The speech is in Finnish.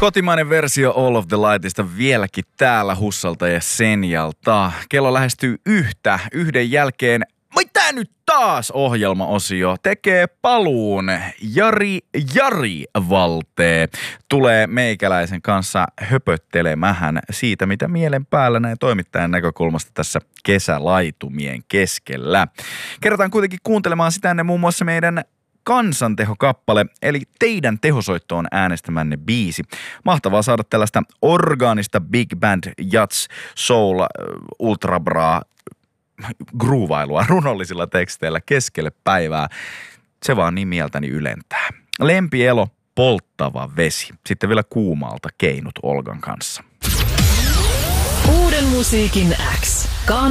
Kotimainen versio All of the Lightista vieläkin täällä Hussalta ja Senjalta. Kello lähestyy yhden jälkeen. Mitä nyt taas ohjelmaosio tekee paluun? Jari Valtee tulee meikäläisen kanssa höpöttelemähän siitä, mitä mielen päällä näin toimittajan näkökulmasta tässä kesälaitumien keskellä. Kerrotaan kuitenkin kuuntelemaan sitä ennen muun muassa meidän kansantehokappale, eli teidän tehosoittoon äänestämänne biisi. Mahtavaa saada tällaista orgaanista big band, jats, soul, ultrabraa, gruuvailua runollisilla teksteillä keskelle päivää. Se vaan niin mieltäni ylentää. Lempielo, polttava vesi. Sitten vielä kuumalta keinut Olgan kanssa. Uuden musiikin X.